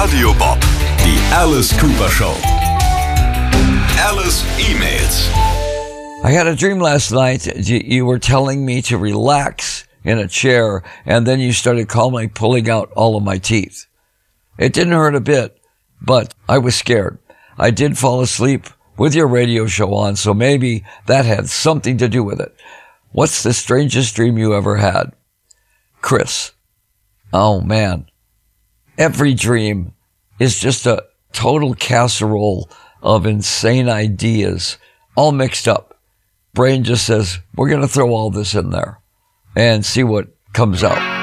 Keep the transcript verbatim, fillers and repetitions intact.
Radio Bob, die Alice Cooper Show. Alice E-Mails. I had a dream last night. You were telling me to relax in a chair, and then you started calmly pulling out all of my teeth. It didn't hurt a bit, but I was scared. I did fall asleep with your radio show on, so maybe that had something to do with it. What's the strangest dream you ever had? Chris. Oh, man. Every dream is just a total casserole of insane ideas, all mixed up. Brain just says, we're going to throw all this in there and see what comes out.